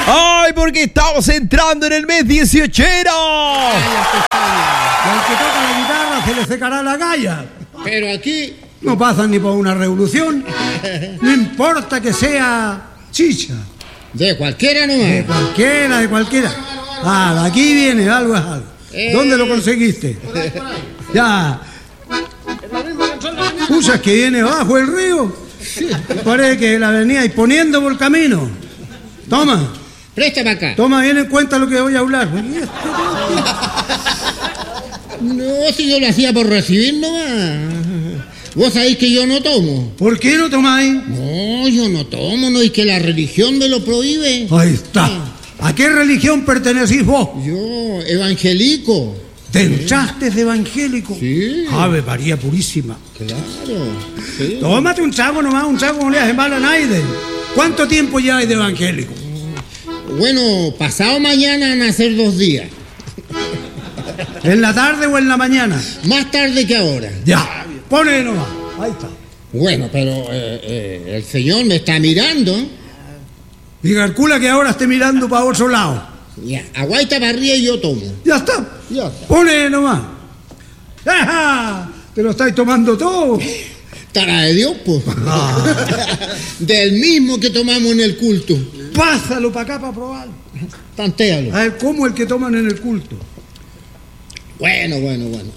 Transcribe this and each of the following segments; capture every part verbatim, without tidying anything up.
¡Ay, porque estamos entrando en el mes dieciochero! Y al que toca la guitarra se le secará la galla. Pero aquí... No pasan ni por una revolución. No importa que sea chicha. De cualquiera De nomás. cualquiera, de cualquiera. Ah, de aquí viene, algo es algo. Eh. ¿Dónde lo conseguiste? Ya. ¿Usas que viene bajo el río? Parece que la veníais poniendo por el camino. Toma, Préstame acá. toma bien en cuenta lo que voy a hablar. No, si yo lo hacía por recibir nomás. Vos sabéis que yo no tomo. ¿Por qué no tomáis? No, yo no tomo, no, y que la religión me lo prohíbe. Ahí está. ¿A qué religión pertenecís vos? Yo, evangélico. ¿Te entraste de evangélico? Sí. Ave María Purísima. Claro. Sí. Tómate un trago nomás, un trago no le hace mal a nadie. ¿Cuánto tiempo ya hay de evangélico? Bueno, pasado mañana van a ser dos días. ¿En la tarde o en la mañana? Más tarde que ahora. Ya, ponle nomás. Ahí está. Bueno, pero eh, eh, el Señor me está mirando. Y calcula que ahora esté mirando para otro lado. Ya, aguaita para arriba y yo tomo. Ya está. Ya está. Ponle nomás. ¡Ajá! Te lo estáis tomando todo. Tara de Dios, pues. Del mismo que tomamos en el culto. Pásalo para acá para probar. Tantéalo. A ver, ¿cómo el que toman en el culto? Bueno, bueno, bueno.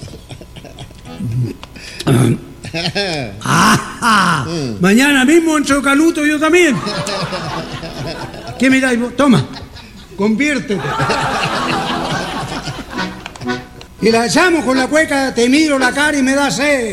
¡Ajá! Mañana mismo entro Canuto yo también. ¿Qué miráis vos? Toma, conviértete. Y la echamos con la cueca, te miro la cara y me da sed.